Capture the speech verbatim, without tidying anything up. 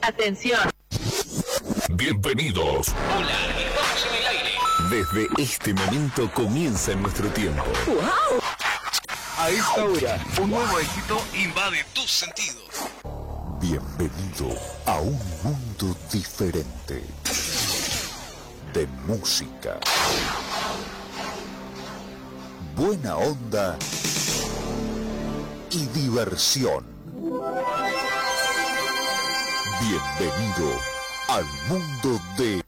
Atención. Bienvenidos. Hola, estamos en el aire. Desde este momento comienza nuestro tiempo. ¡Wow! A esta hora, Un nuevo éxito invade tus sentidos. bienvenido a un mundo diferente de música, buena onda y diversión. Bienvenido al mundo de